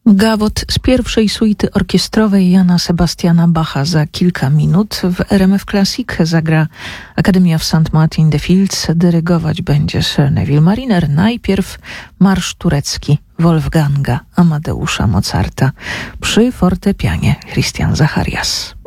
Gawot z pierwszej suity orkiestrowej Jana Sebastiana Bacha za kilka minut. W RMF Classic zagra Academy of St. Martin the Fields. Dyrygować będzie Sir Neville Mariner. Najpierw marsz turecki Wolfganga Amadeusza Mozarta przy fortepianie Christian Zacharias.